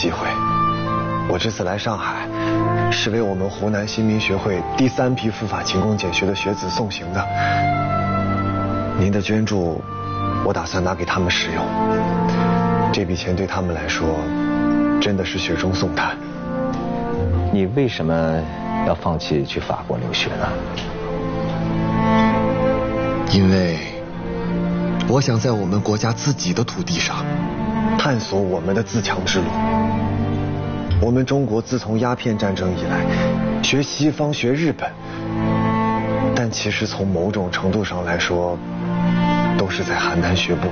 机会。我这次来上海，是为我们湖南新民学会第3批赴法勤工俭学的学子送行的。您的捐助，我打算拿给他们使用。这笔钱对他们来说，真的是雪中送炭。 你为什么要放弃去法国留学呢？ 因为我想在我们国家自己的土地上，探索我们的自强之路。我们中国自从鸦片战争以来，学西方学日本，但其实从某种程度上来说，都是在邯郸学步。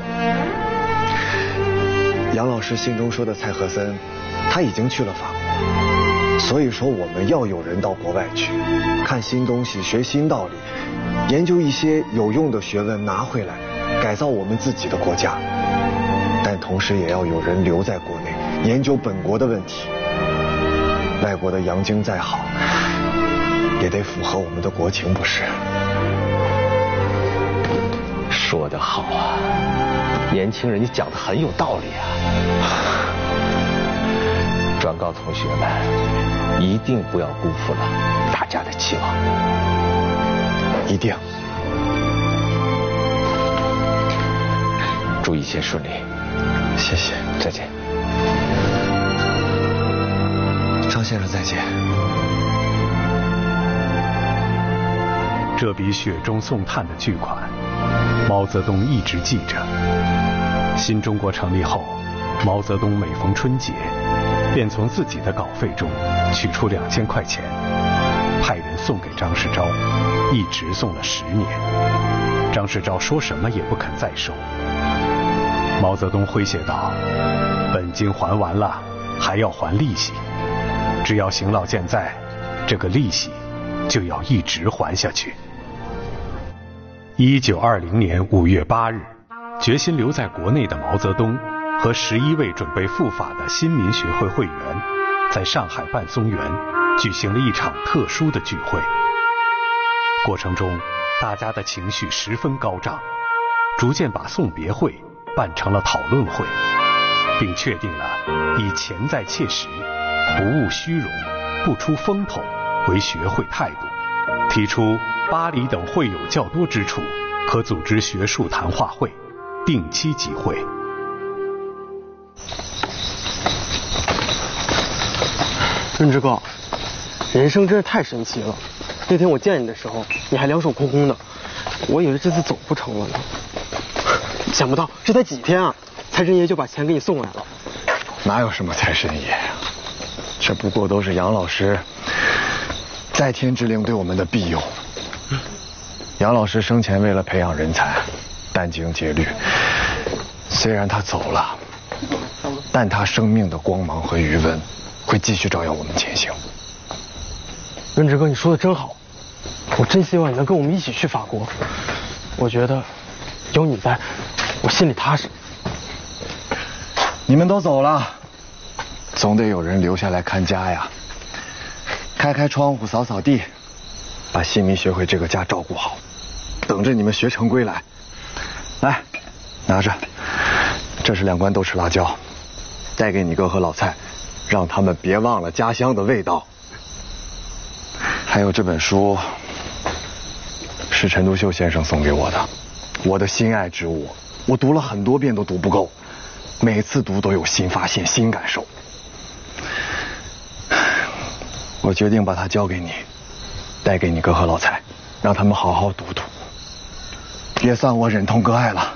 杨老师信中说的蔡和森，他已经去了法国，所以说我们要有人到国外去，看新东西，学新道理，研究一些有用的学问拿回来，改造我们自己的国家。但同时也要有人留在国内，研究本国的问题。外国的洋经再好，也得符合我们的国情，不是？ 说得好啊，年轻人，你讲得很有道理啊。转告同学们，一定不要辜负了大家的期望。 一定。 祝一切顺利。 谢谢， 再见。 张先生再见。 这笔雪中送炭的巨款，毛泽东一直记着。新中国成立后，毛泽东每逢春节，便从自己的稿费中取出2000块钱，派人送给张世钊，一直送了10年。张世钊说什么也不肯再收。毛泽东诙谐道：“本金还完了，还要还利息。只要邢老健在，这个利息就要一直还下去。”1920年5月8日，决心留在国内的毛泽东和11位准备赴法的新民学会会员，在上海半松园举行了一场特殊的聚会。过程中，大家的情绪十分高涨，逐渐把送别会办成了讨论会，并确定了以钱在切实，不务虚荣，不出风头为学会态度，提出巴黎等会友较多之处，可组织学术谈话会，定期集会。 润之哥，人生真是太神奇了。那天我见你的时候，你还两手空空的，我以为这次走不成了呢。想不到这才几天啊，财神爷就把钱给你送来了。 哪有什么财神爷呀？这不过都是杨老师在天之灵对我们的庇佑。杨老师生前为了培养人才，殚精竭虑。虽然他走了，但他生命的光芒和余温会继续照耀我们前行。 润之哥，你说的真好，我真希望你能跟我们一起去法国。我觉得有你在，我心里踏实。 你们都走了，总得有人留下来看家呀。开开窗户，扫扫地，把新民学会这个家照顾好，等着你们学成归来。来，拿着，这是2罐豆豉辣椒，带给你哥和老蔡，让他们别忘了家乡的味道。还有这本书，是陈独秀先生送给我的，我的心爱之物，我读了很多遍都读不够，每次读都有新发现、新感受。我决定把它交给你，带给你哥和老蔡，让他们好好读读，也算我忍痛割爱了。